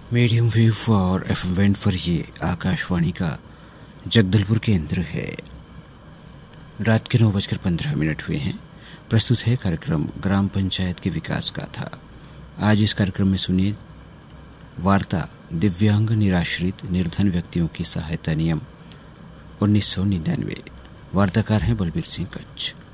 Medium wave और FM band पर ये आकाशवाणी का जगदलपुर केंद्र है। रात के 9:15 हुए हैं। प्रस्तुत है कार्यक्रम ग्राम पंचायत के विकास गाथा। आज इस कार्यक्रम में सुनिए वार्ता दिव्यांग निराश्रित निर्धन व्यक्तियों की सहायता नियम 1999। वार्ताकार हैं बलबीर सिंह कच्छ।